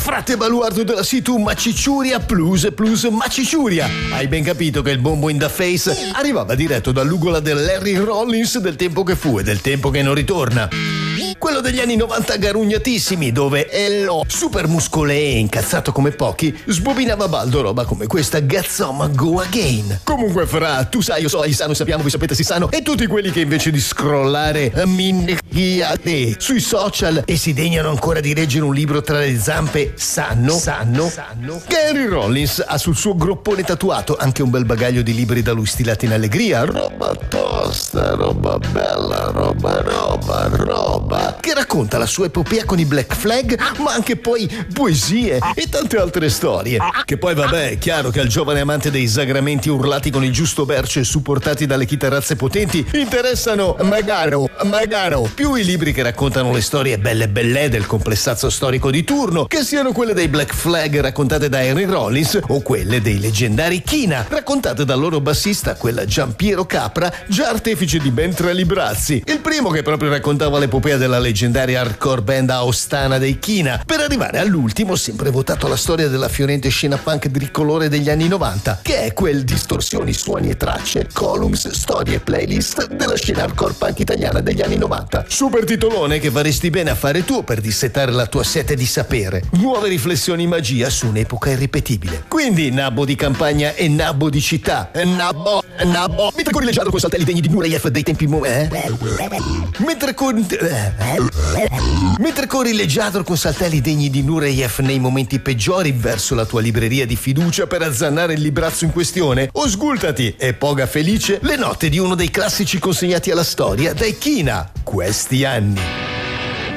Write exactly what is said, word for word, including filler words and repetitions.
frate baluardo della situ Macicciuria plus plus Macicciuria. Hai ben capito che il bombo in the face arrivava diretto dall'ugola del Larry Rollins del tempo che fu e del tempo che non ritorna. Quello degli anni novanta garugnatissimi, dove Ello, super muscolee e incazzato come pochi, sbobinava baldo roba come questa Gazzoma Go Again. Comunque fra, tu sai, io so, io sano, sappiamo, voi sapete, si sanno, e tutti quelli che invece di scrollare minchiate sui social e si degnano ancora di leggere un libro tra le zampe, sanno, sanno, sanno che Henry Rollins ha sul suo groppone tatuato anche un bel bagaglio di libri da lui stilati in allegria, roba tosta, roba bella, roba, roba, roba, che racconta la sua epopea con i Black Flag, ma anche poi poesie e tante altre storie. Che poi vabbè, è chiaro che al giovane amante dei sagramenti urlati con il giusto berce e supportati dalle chitarrazze potenti interessano magaro, magaro, più i libri che raccontano le storie belle belle del complessazzo storico di turno, che siano quelle dei Black Flag raccontate da Henry Rollins o quelle dei leggendari Kina raccontate dal loro bassista, quella Giampiero Capra, già artefice di ben tre librazzi. Il primo che proprio raccontava l'epopea della leggendaria hardcore band aostana dei Kina, per arrivare all'ultimo sempre votato alla storia della fiorente scena punk tricolore degli anni novanta, che è quel distorsioni, suoni e tracce, columns, storie e playlist della scena hardcore punk italiana degli anni novanta. Super titolone che faresti bene a fare tu per dissetare la tua sete di sapere. Nuove riflessioni magia su un'epoca irripetibile. Quindi nabbo di campagna e nabbo di città. Nabbo, nabbo. Mentre corri leggiadro con saltelli degni di Nureyev dei tempi mo... Eh? Mentre corri... Mentre corri leggiadro con saltelli degni di Nureyev nei momenti peggiori verso la tua libreria di fiducia per azzannare il librazzo in questione, o sgultati e poga felice le note di uno dei classici consegnati alla storia dai Kina questi anni.